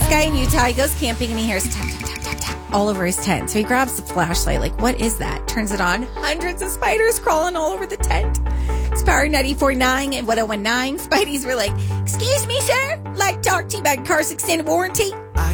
guy in Utah, he goes camping and he hears tap, tap, tap, tap, tap all over his tent. So he grabs the flashlight, like, what is that? Turns it on. Hundreds of spiders crawling all over the tent. It's Power 94.9 and 101.9. Spideys were like, excuse me, sir. Like to talk to you about car's extended warranty.